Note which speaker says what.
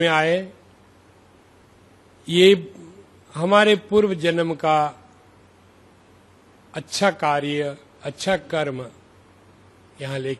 Speaker 1: में आए, ये हमारे पूर्व जन्म का अच्छा कार्य, अच्छा कर्म यहाँ लेके